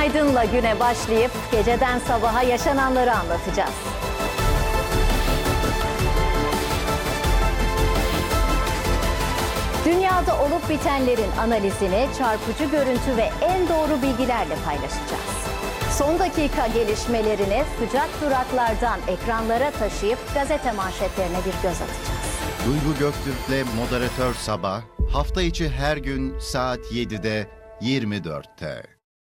Günaydın'la güne başlayıp geceden sabaha yaşananları anlatacağız. Dünyada olup bitenlerin analizini çarpıcı görüntü ve en doğru bilgilerle paylaşacağız. Son dakika gelişmelerini sıcak duraklardan ekranlara taşıyıp gazete manşetlerine bir göz atacağız. Duygu Göktürk'le Moderatör Sabah, hafta içi her gün saat 7'de 24'te.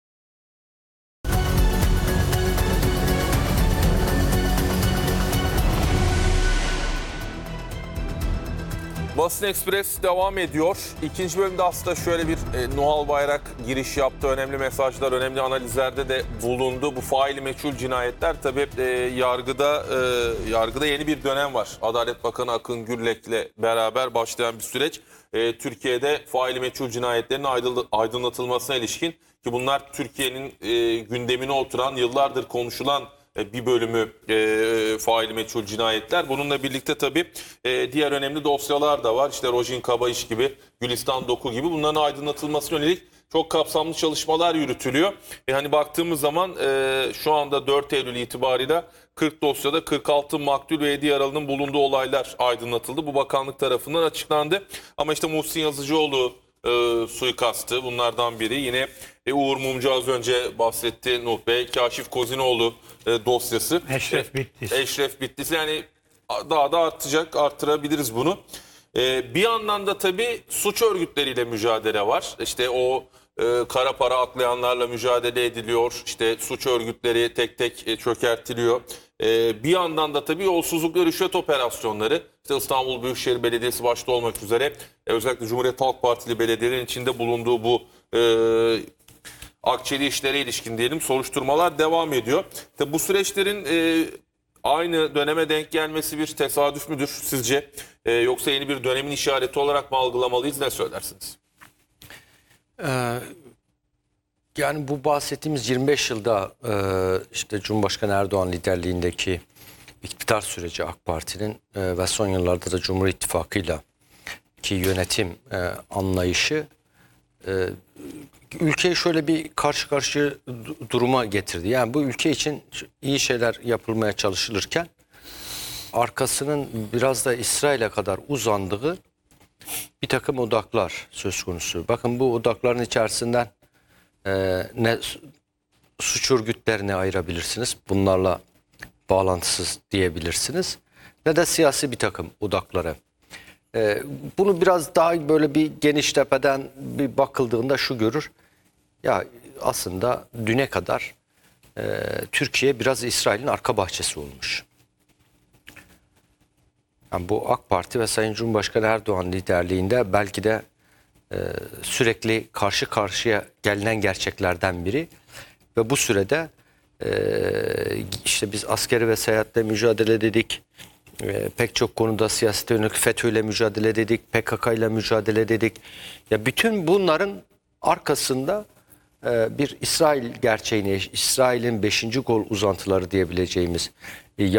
Basın Ekspres devam ediyor. İkinci bölümde aslında şöyle bir Nuhal Bayrak giriş yaptı. Önemli mesajlar, önemli analizlerde de bulundu. Bu faili meçhul cinayetler tabii yargıda yeni bir dönem var. Adalet Bakanı Akın Gürlek'le beraber başlayan bir süreç. Türkiye'de faili meçhul cinayetlerin aydınlatılmasına ilişkin ki bunlar Türkiye'nin gündemine oturan, yıllardır konuşulan bir bölümü faili meçhul cinayetler. Bununla birlikte tabii diğer önemli dosyalar da var. İşte Rojin Kabayiş gibi, Gülistan Doku gibi bunların aydınlatılmasına yönelik çok kapsamlı çalışmalar yürütülüyor. Hani baktığımız zaman şu anda 4 Eylül itibarıyla 40 dosyada 46 maktul ve 7 yaralının bulunduğu olaylar aydınlatıldı. Bu bakanlık tarafından açıklandı. Ama işte Muhsin Yazıcıoğlu suikastı bunlardan biri. Yine Uğur Mumcu az önce bahsetti Nuh Bey. Kaşif Kozinoğlu dosyası. Eşref Bitlis. Yani daha da arttırabiliriz bunu. Bir yandan da tabii suç örgütleriyle mücadele var. İşte o kara para aklayanlarla mücadele ediliyor. İşte suç örgütleri tek tek çökertiliyor. Bir yandan da tabii yolsuzluk ve rüşvet operasyonları. İşte İstanbul Büyükşehir Belediyesi başta olmak üzere özellikle Cumhuriyet Halk Partili belediyelerin içinde bulunduğu bu akçeli işlere ilişkin diyelim soruşturmalar devam ediyor. Tabii bu süreçlerin aynı döneme denk gelmesi bir tesadüf müdür sizce? Yoksa yeni bir dönemin işareti olarak mı algılamalıyız? Ne söylersiniz? Yani bu bahsettiğimiz 25 yılda işte Cumhurbaşkanı Erdoğan liderliğindeki iktidar süreci AK Parti'nin ve son yıllarda da Cumhur İttifakı'yla ki yönetim anlayışı ülkeyi şöyle bir karşı karşıya duruma getirdi. Yani bu ülke için iyi şeyler yapılmaya çalışılırken arkasının biraz da İsrail'e kadar uzandığı bir takım odaklar söz konusu. Bakın bu odakların içerisinden ne suç örgütlerini ayırabilirsiniz. Bunlarla bağlantısız diyebilirsiniz. Ne de siyasi bir takım odakları. Bunu biraz daha böyle bir geniş tepeden bir bakıldığında şu görür. Ya aslında düne kadar Türkiye biraz İsrail'in arka bahçesi olmuş. Yani bu AK Parti ve Sayın Cumhurbaşkanı Erdoğan liderliğinde belki de sürekli karşı karşıya gelinen gerçeklerden biri. Ve bu sürede işte biz askeri ve seyahatle mücadele dedik. Pek çok konuda siyasete yönelik FETÖ'yle mücadele dedik. PKK'yla mücadele dedik. Ya bütün bunların arkasında bir İsrail gerçeğini, İsrail'in 5. kol uzantıları diyebileceğimiz